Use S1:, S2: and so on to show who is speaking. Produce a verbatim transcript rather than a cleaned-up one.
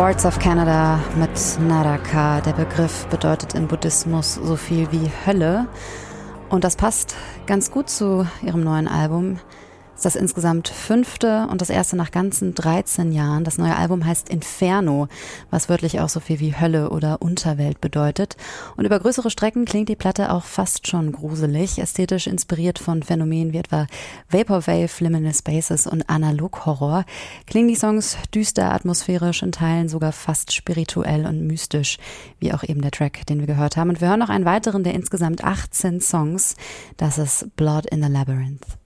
S1: Boards of Canada mit Naraka. Der Begriff bedeutet im Buddhismus so viel wie Hölle. Und das passt ganz gut zu ihrem neuen Album. Das ist das insgesamt fünfte und das erste nach ganzen dreizehn Jahren. Das neue Album heißt Inferno, was wörtlich auch so viel wie Hölle oder Unterwelt bedeutet. Und über größere Strecken klingt die Platte auch fast schon gruselig, ästhetisch inspiriert von Phänomenen wie etwa Vaporwave, Liminal Spaces und Analog-Horror. Klingen die Songs düster, atmosphärisch, in Teilen sogar fast spirituell und mystisch, wie auch eben der Track, den wir gehört haben. Und wir hören noch einen weiteren der insgesamt achtzehn Songs. Das ist Blood in the Labyrinth.